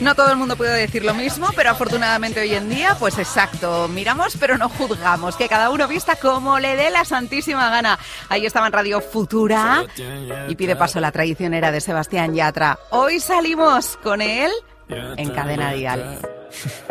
No todo el mundo puede decir lo mismo, pero afortunadamente hoy en día, pues exacto, miramos pero no juzgamos, que cada uno vista como le dé la santísima gana. Ahí estaba en Radio Futura y pide paso la traicionera de Sebastián Yatra. Hoy salimos con él en Cadena Dial.